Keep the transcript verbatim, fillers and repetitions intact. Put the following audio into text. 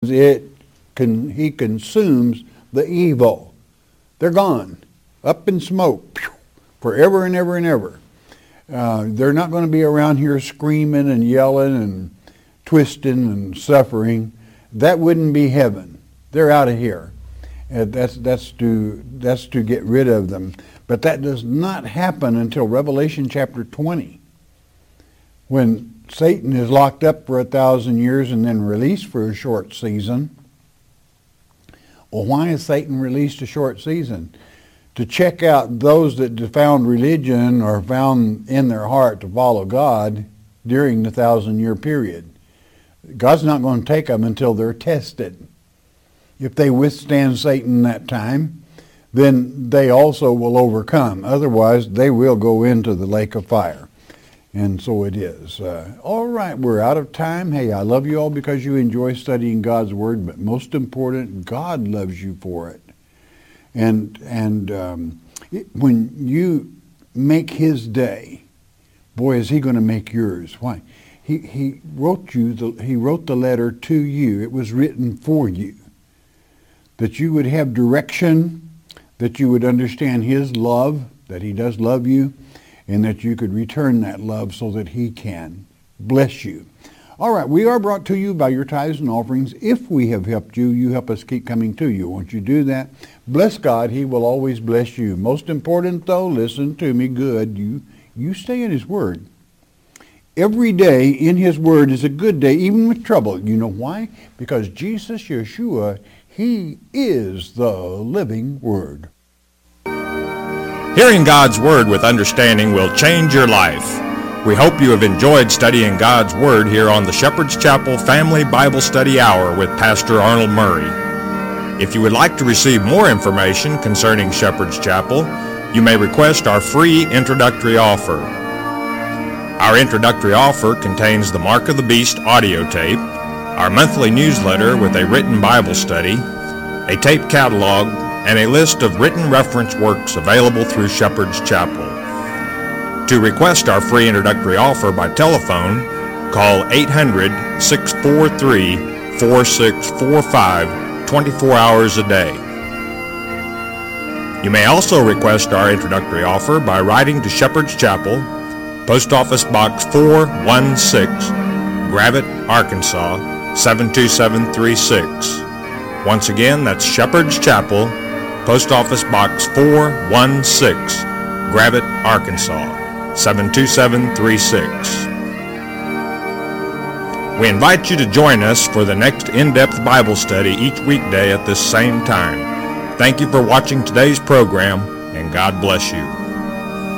it can, he consumes the evil. They're gone, up in smoke, pew, forever and ever and ever. Uh, they're not going to be around here screaming and yelling and twisting and suffering. That wouldn't be heaven. They're out of here. And that's that's to that's to get rid of them. But that does not happen until Revelation chapter twenty, when Satan is locked up for a thousand years and then released for a short season. Well, why is Satan released a short season? To check out those that found religion or found in their heart to follow God during the thousand-year period. God's not going to take them until they're tested. If they withstand Satan that time, then they also will overcome. Otherwise, they will go into the lake of fire. And so it is. Uh, all right, we're out of time. Hey, I love you all because you enjoy studying God's Word, but most important, God loves you for it. And and um, it, when you make His day, boy, is He going to make yours. Why? He he wrote you. The, he wrote the letter to you. It was written for you, that you would have direction, that you would understand His love, that He does love you, and that you could return that love so that He can bless you. All right, we are brought to you by your tithes and offerings. If we have helped you, you help us keep coming to you. Won't you do that? Bless God. He will always bless you. Most important, though, listen to me good. You, you stay in His Word. Every day in His Word is a good day, even with trouble. You know why? Because Jesus, Yeshua, He is the living Word. Hearing God's Word with understanding will change your life. We hope you have enjoyed studying God's Word here on the Shepherd's Chapel Family Bible Study Hour with Pastor Arnold Murray. If you would like to receive more information concerning Shepherd's Chapel, you may request our free introductory offer. Our introductory offer contains the Mark of the Beast audio tape, our monthly newsletter with a written Bible study, a tape catalog, and a list of written reference works available through Shepherd's Chapel. To request our free introductory offer by telephone, call eight hundred, six four three, four six four five twenty-four hours a day. You may also request our introductory offer by writing to Shepherd's Chapel, Post Office Box four one six, Gravette, Arkansas, seven two seven three six. Once again, that's Shepherd's Chapel, Post Office Box four one six, Gravette, Arkansas, seven two seven three six. We invite you to join us for the next in-depth Bible study each weekday at this same time. Thank you for watching today's program, and God bless you.